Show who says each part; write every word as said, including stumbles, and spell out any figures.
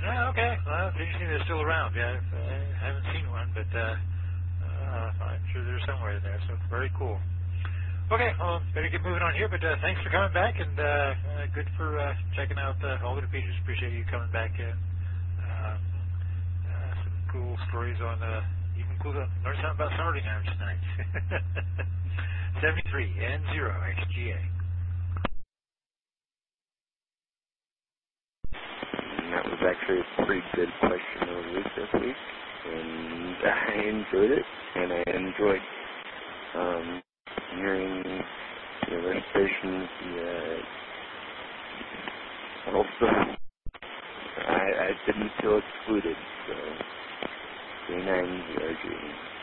Speaker 1: Oh, okay. Well, it's interesting they're still around. Yeah, I've, I haven't seen one, but uh, uh, I'm sure they're somewhere in there. So very cool. Okay, well, better get moving on here. But uh, thanks for coming back, and uh, uh, good for uh, checking out uh, all the features. Appreciate you coming back in. Uh, uh, some cool stories on uh, even cool to learn something about soldering irons tonight. seventy-three N zero X G A.
Speaker 2: And that was actually a pretty good question of the week this week, and I enjoyed it, and I enjoyed um, hearing the illustrations, the uh, also I, I didn't feel excluded, so three nine zero G.